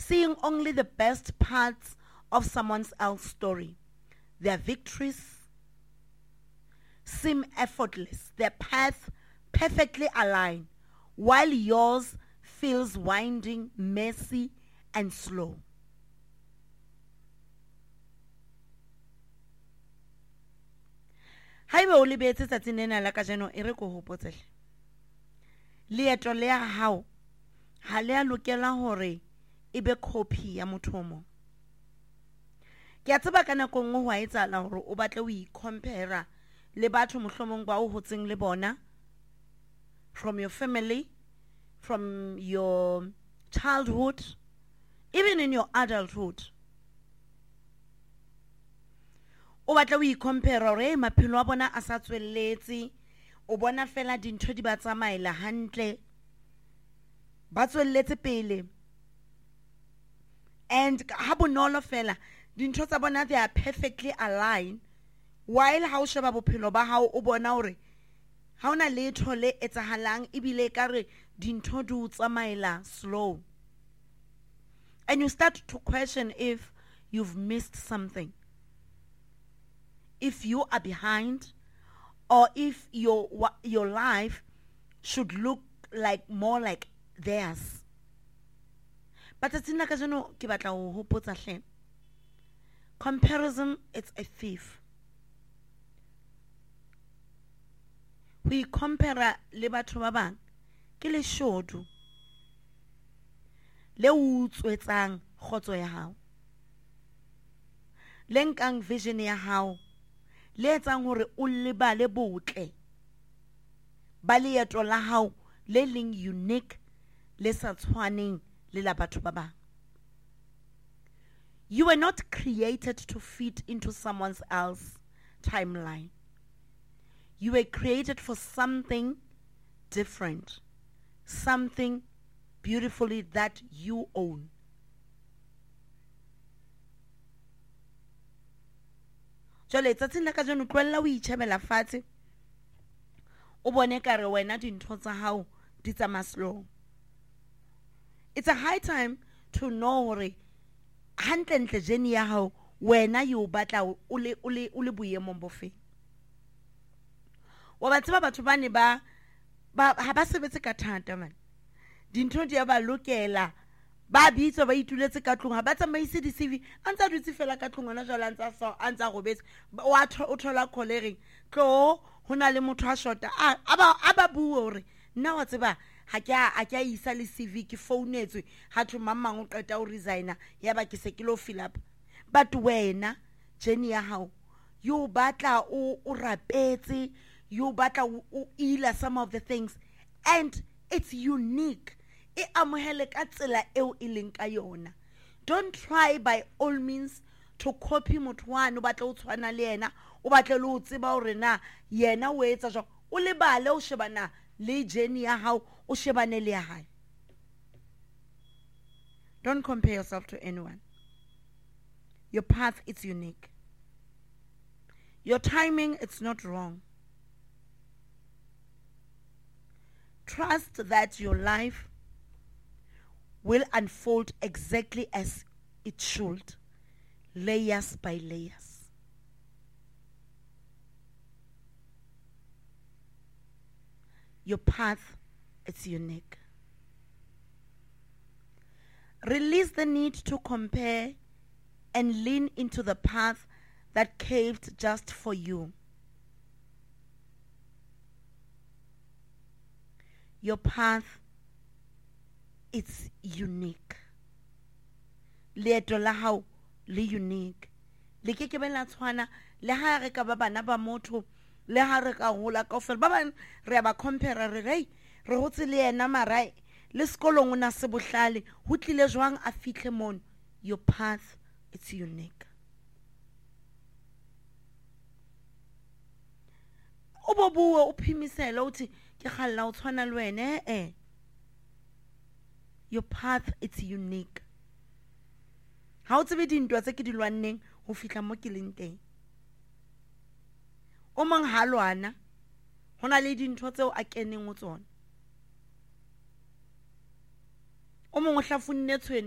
seeing only the best parts of someone else's story. Their victories seem effortless, their path perfectly aligned, while yours feels winding, messy, and slow. Haeba o lebetse tsatsing lena la kajeno e re ko hopotse leeto le ya hao ha le a lokela hore e be copy ya motho o mong. Ke a tseba ka nako nngwe ho a etsahala hore o batle o i-compare le batho mohlomong ba o hotseng le bona, from your family, from your childhood, even in your adulthood. O batla o i-compare hore maphelo a bona a sa tswelletse, o bona fela dintho di ba tsamaela hantle, ba tswelletse pele, and ha bonolo fela dintho tsa bona they are perfectly aligned, while ha o sheba bophelo ba hao o bona hore ha ona letho le etsahalang ebile ka re dintho di o tsamaela slow, and you start to question if you've missed something, if you are behind, or if your life should look like more like theirs. But it's in like ke batla ho hopotsa hle, comparison, it's a thief. We compare le batho ba bang ke leshodu le utswetsang khotso ya hao, le nkang vision ya hao, le etsang hore o lebale botle ba leeto la hao le leng unique, le sa tshwaneng le la batho ba bang. You were not created to fit into someone else's timeline. You were created for something different, something beautifully that you own. Jole tsatsing la ka jeno tloella o itjhebela fatshe o bone ka re wena dintho tsa hao di tsamaya slow. It's a high time to know hore hantle ntle jeni ya hao wena yo batla o le boemong bofe. Wa ba tseba batho bane ba ha ba sebetse ka thata man, dintho di ba lokela, ba bitso ba ituletse ka tlung, ha ba tsamaise di CV antsa dutse fela ka tlung ona jwala antsa go betsa o thola colering tlo hona le motho a shota a ba bua hore nna wa tseba ha ke a isa le CV ke founetswe ha thu mamang o qeta o resigna ya ba ke se ke lo fill up. But wena jeni ya hao you batla o rapetse, you batla o ila some of the things, and it's unique. E amohele ka tsela eo e leng ka yona. Don't try by all means to copy motho wane o batla o tshwana le yena, o batla le o tseba hore na yena o etsa jwang, o lebale o shebana le jeni ya hao, o shebane le ya hae. Don't compare yourself to anyone. Your path is unique. Your timing, it's not wrong. Trust that your life will unfold exactly as it should, layers by layers. Your path, it's unique. Release the need to compare and lean into the path that caved just for you. Your path, it's unique. Leeto la hao le unique. Le ke ke bela tshwana le ha re ka ba bana ba motho, le ha re ka hola kaofela ba bang re ba compare re re hotse le yena marai le sekolong ona se bohlale ho tlile jwang a fihle mon. Your path, it's unique. O bo bua o phimisela uthi ke khalla o tshwana le wena Your path, it's unique. Ha o tsebe dintwa tse ke di lwanneng ho fihla mo ke leng teng. O mang ha lwana hona le dintho tseo a keneng o tsona. O mong o hlafunne tshwene